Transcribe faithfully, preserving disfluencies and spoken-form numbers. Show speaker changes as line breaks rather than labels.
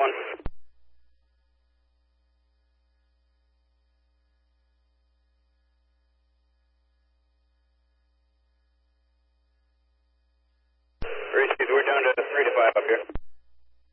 one. Three, we're down to three to five up here.